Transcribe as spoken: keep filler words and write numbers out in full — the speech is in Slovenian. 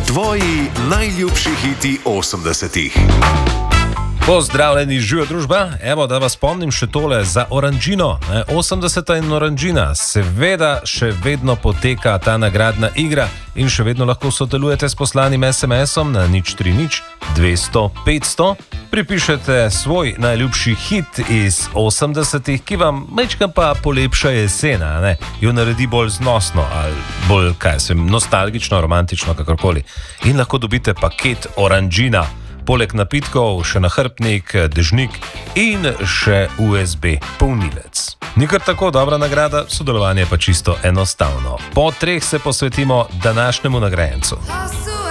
Tvoji najljubši hiti osemdesetih. Pozdravljeni, živijo družba. Evo, da vas spomnim še tole za Oranžino. osemdeseta in Oranžina. Seveda še vedno poteka ta nagradna igra in še vedno lahko sodelujete s poslanim es em esom na nič tri nič dvesto petsto. Pripišete svoj najljubši hit iz osemdesetih, ki vam mečkam pa polepša jesena, ne? Jo naredi bolj znosno ali bolj, kaj sem, nostalgično, romantično, kakorkoli. In lahko dobite paket Oranžina. Poleg napitkov še nahrbtnik, dežnik in še u es be polnilec. Nikar tako dobra nagrada, sodelovanje pa čisto enostavno. Po treh se posvetimo današnjemu nagrajencu.